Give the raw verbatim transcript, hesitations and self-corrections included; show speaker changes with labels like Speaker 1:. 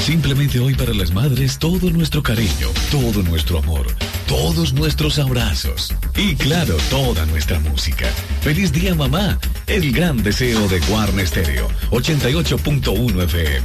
Speaker 1: Simplemente hoy para las madres todo nuestro cariño, todo nuestro amor, todos nuestros abrazos y claro, toda nuestra música. ¡Feliz día, mamá! El gran deseo de Guarne Stereo, ochenta y ocho punto uno F M.